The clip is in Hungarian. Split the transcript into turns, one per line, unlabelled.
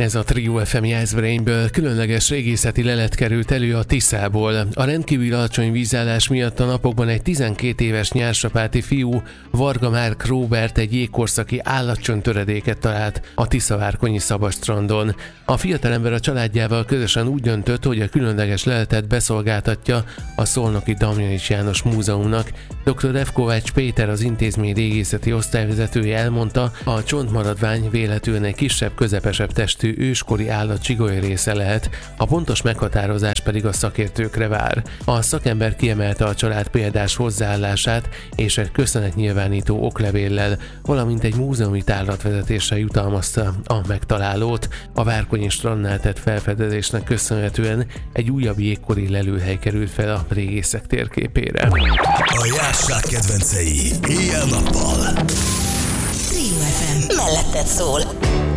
Ez a Trio FM Jászberényből különleges régészeti lelet került elő a Tiszából. A rendkívül alacsony vízállás miatt a napokban egy 12 éves nyársapáti fiú, Varga Márk Róbert egy jégkorszaki állatcsontöredéket talált a Tiszavárkonyi szabadstrandon. A fiatalember a családjával közösen úgy döntött, hogy a különleges leletet beszolgáltatja a szolnoki Damjanich János Múzeumnak. Dr. F. Kovács Péter, az intézmény régészeti osztályvezetője elmondta, a csontmaradvány véletlenül egy kisebb, közepesebb testű őskori állat csigoly része lehet, a pontos meghatározás pedig a szakértőkre vár. A szakember kiemelte a család példás hozzáállását és egy köszönetnyilvánító oklevéllel, valamint egy múzeumi tárlatvezetéssel jutalmazta a megtalálót. A Várkonyi strandnál tett felfedezésnek köszönhetően egy újabb jégkori lelőhely került fel a régészek térképére.
A jásság kedvencei éjjel-nappal.
Trio FM melletted szól.